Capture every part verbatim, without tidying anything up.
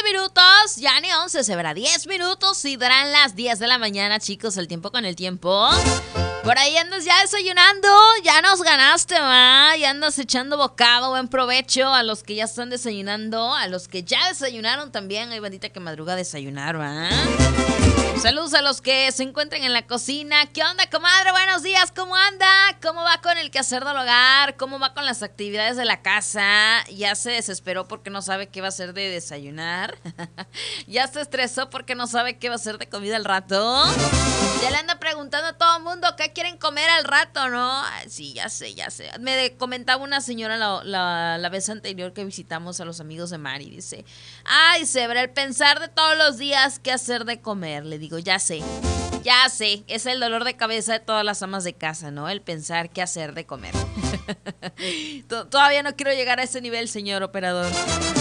minutos, ya ni once, se verá diez minutos y darán las diez de la mañana, chicos, el tiempo con el tiempo. Por ahí andas ya desayunando, ya nos ganaste, ¿va? Ya andas echando bocado, buen provecho a los que ya están desayunando, a los que ya desayunaron también, hay bandita que madruga a desayunar, ¿va? Saludos a los que se encuentran en la cocina. ¿Qué onda, comadre? Buenos días, ¿cómo anda? ¿Cómo va con el quehacer del hogar? ¿Cómo va con las actividades de la casa? ¿Ya se desesperó porque no sabe qué va a hacer de desayunar? ¿Ya se estresó porque no sabe qué va a hacer de comida al rato? Ya le anda preguntando a todo el mundo qué quieren comer al rato, ¿no? Sí, ya sé, ya sé. Me de, comentaba una señora la, la, la vez anterior que visitamos a los amigos de Mari. Dice, ay, Sebra, el pensar de todos los días qué hacer de comer. Le digo, ya sé, ya sé. Es el dolor de cabeza de todas las amas de casa, ¿no? El pensar qué hacer de comer. Todavía no quiero llegar a ese nivel, señor operador.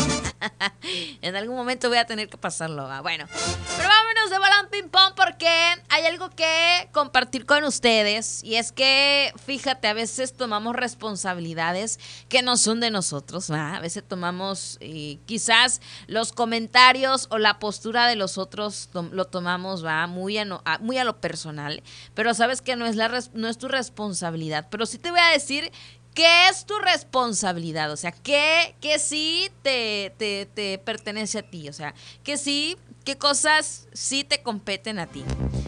En algún momento voy a tener que pasarlo, ¿va? Bueno, pero vámonos de balón ping pong porque hay algo que compartir con ustedes. Y es que, fíjate, a veces tomamos responsabilidades que no son de nosotros, ¿va? A veces tomamos eh, quizás los comentarios o la postura de los otros to- lo tomamos, ¿va? Muy a, no, a, muy a lo personal. Pero sabes que no es, la res- no es tu responsabilidad. Pero sí te voy a decir ¿qué es tu responsabilidad? O sea, ¿qué, qué sí te, te, te pertenece a ti? O sea, ¿qué sí, qué cosas sí te competen a ti?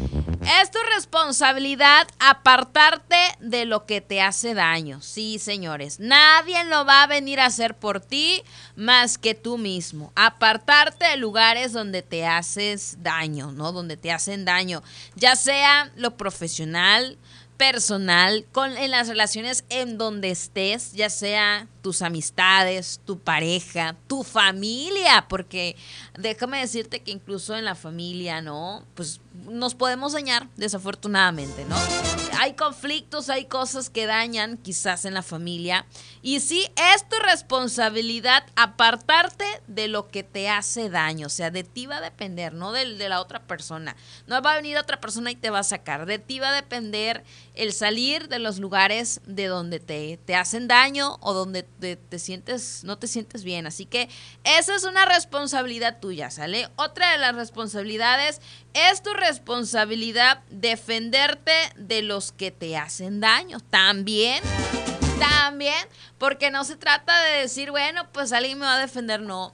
Es tu responsabilidad apartarte de lo que te hace daño. Sí, señores, nadie lo va a venir a hacer por ti más que tú mismo. Apartarte de lugares donde te haces daño, ¿no? Donde te hacen daño, ya sea lo profesional, personal, con, en las relaciones en donde estés, ya sea tus amistades, tu pareja, tu familia, porque déjame decirte que incluso en la familia, ¿no? Pues nos podemos dañar, desafortunadamente, ¿no? Hay conflictos, hay cosas que dañan quizás en la familia y sí es tu responsabilidad apartarte de lo que te hace daño, o sea, de ti va a depender, no de, de la otra persona. No va a venir otra persona y te va a sacar, de ti va a depender el salir de los lugares de donde te, te hacen daño o donde te, te sientes, no te sientes bien. Así que esa es una responsabilidad tuya, ¿sale? Otra de las responsabilidades es tu responsabilidad defenderte de los que te hacen daño. También, también, porque no se trata de decir, bueno, pues alguien me va a defender, no.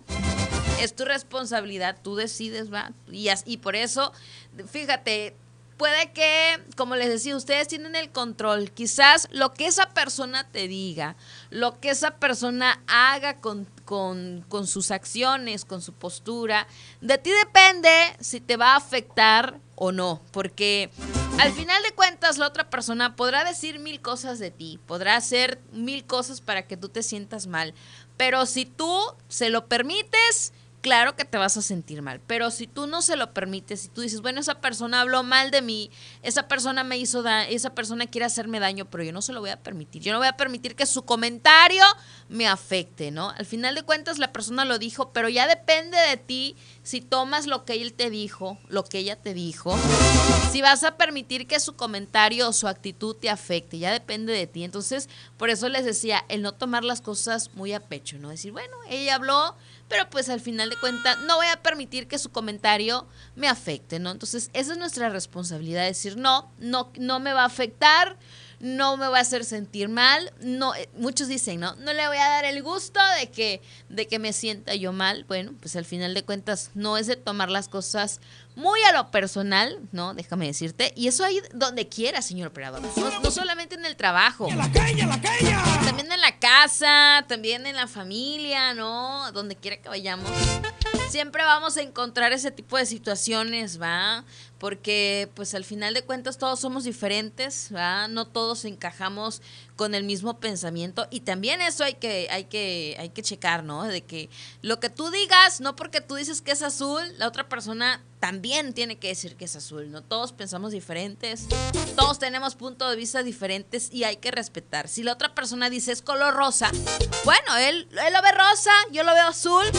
Es tu responsabilidad, tú decides, ¿va? Y, y por eso, fíjate, puede que, como les decía, ustedes tienen el control. Quizás lo que esa persona te diga, lo que esa persona haga con, con, con sus acciones, con su postura, de ti depende si te va a afectar o no. Porque al final de cuentas la otra persona podrá decir mil cosas de ti, podrá hacer mil cosas para que tú te sientas mal. Pero si tú se lo permites, claro que te vas a sentir mal, pero si tú no se lo permites, si tú dices, bueno, esa persona habló mal de mí, esa persona me hizo daño, esa persona quiere hacerme daño, pero yo no se lo voy a permitir, yo no voy a permitir que su comentario me afecte, ¿no? Al final de cuentas la persona lo dijo, pero ya depende de ti si tomas lo que él te dijo, lo que ella te dijo, si vas a permitir que su comentario o su actitud te afecte, ya depende de ti. Entonces, por eso les decía, el no tomar las cosas muy a pecho, ¿no? Decir, bueno, ella habló, pero pues al final de cuentas no voy a permitir que su comentario me afecte, ¿no? Entonces esa es nuestra responsabilidad, decir no, no, no me va a afectar, no me va a hacer sentir mal, no, eh, muchos dicen, no, no le voy a dar el gusto de que, de que me sienta yo mal. Bueno, pues al final de cuentas no es de tomar las cosas muy a lo personal, ¿no? Déjame decirte, y eso ahí donde quiera, señor operador, no, no solamente en el trabajo, ¡La caña, la caña! también en la casa, también en la familia, ¿no? Donde quiera que vayamos, siempre vamos a encontrar ese tipo de situaciones, ¿va? Porque pues al final de cuentas todos somos diferentes, ¿va? No todos encajamos con el mismo pensamiento y también eso hay que, hay que, hay que checar, ¿no? De que lo que tú digas, no porque tú dices que es azul, la otra persona también tiene que decir que es azul, ¿no? Todos pensamos diferentes, todos tenemos puntos de vista diferentes y hay que respetar. Si la otra persona dice es color rosa, bueno, él, él lo ve rosa, yo lo veo azul,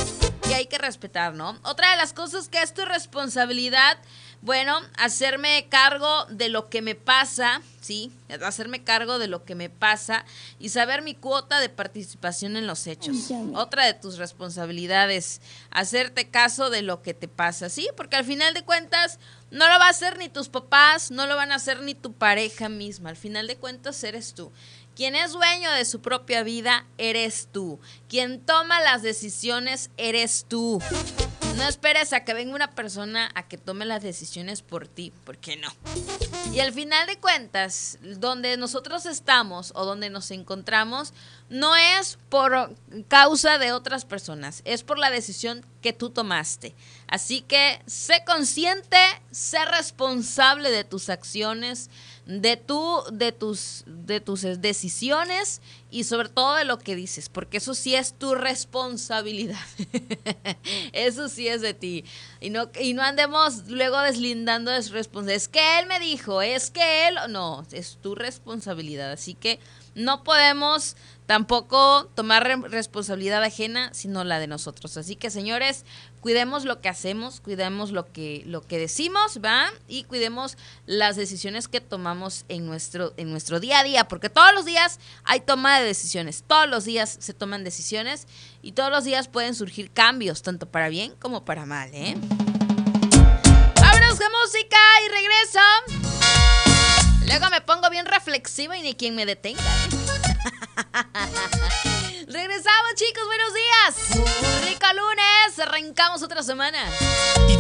y hay que respetar, ¿no? Otra de las cosas que es tu responsabilidad, bueno, hacerme cargo de lo que me pasa, ¿sí? Hacerme cargo de lo que me pasa y saber mi cuota de participación en los hechos. Otra de tus responsabilidades, hacerte caso de lo que te pasa, ¿sí? Porque al final de cuentas no lo va a hacer ni tus papás, no lo van a hacer ni tu pareja misma. Al final de cuentas eres tú. Quien es dueño de su propia vida, eres tú. Quien toma las decisiones, eres tú. No esperes a que venga una persona a que tome las decisiones por ti, porque no. Y al final de cuentas, donde nosotros estamos o donde nos encontramos, no es por causa de otras personas, es por la decisión que tú tomaste. Así que sé consciente, sé responsable de tus acciones, de tu, de tus, de tus decisiones y sobre todo de lo que dices, porque eso sí es tu responsabilidad. Eso sí es de ti. Y no, y no andemos luego deslindando de su responsabilidad. Es que él me dijo, es que él... No, es tu responsabilidad. Así que no podemos tampoco tomar re- responsabilidad ajena, sino la de nosotros. Así que, señores, cuidemos lo que hacemos, cuidemos lo que, lo que decimos, ¿va? Y cuidemos las decisiones que tomamos en nuestro, en nuestro día a día, porque todos los días hay toma de decisiones, todos los días se toman decisiones y todos los días pueden surgir cambios, tanto para bien como para mal, ¿eh? Vámonos con música y regreso. Luego me pongo bien reflexiva y ni quien me detenga, ¿eh? Regresamos, chicos, buenos días. Rico lunes, arrancamos otra semana.